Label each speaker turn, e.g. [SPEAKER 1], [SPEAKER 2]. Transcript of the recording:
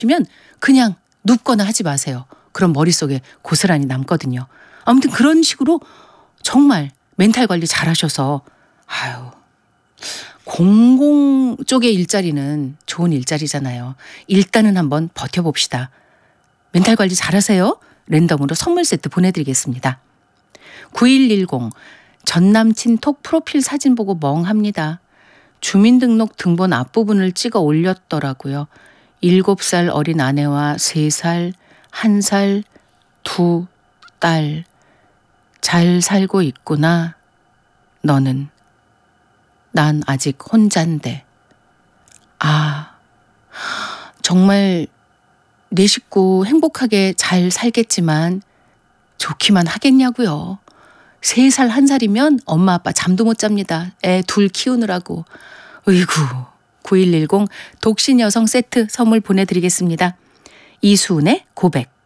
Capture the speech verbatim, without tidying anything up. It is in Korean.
[SPEAKER 1] 면 그냥 눕거나 하지 마세요. 그럼 머릿속에 고스란히 남거든요. 아무튼 그런 식으로 정말 멘탈 관리 잘하셔서 아유 공공 쪽의 일자리는 좋은 일자리잖아요. 일단은 한번 버텨봅시다. 멘탈 관리 잘하세요. 랜덤으로 선물 세트 보내드리겠습니다. 구일일공 전남친 톡 프로필 사진 보고 멍합니다. 주민등록 등본 앞부분을 찍어 올렸더라고요. 일곱 살 어린 아내와 세 살, 한 살, 두 딸. 잘 살고 있구나. 너는. 난 아직 혼잔데. 아, 정말 내 식구 행복하게 잘 살겠지만 좋기만 하겠냐고요. 세 살, 한 살이면 엄마 아빠 잠도 못 잡니다. 애 둘 키우느라고. 으이구. 구일일공 독신 여성 세트 선물 보내드리겠습니다. 이수은의 고백.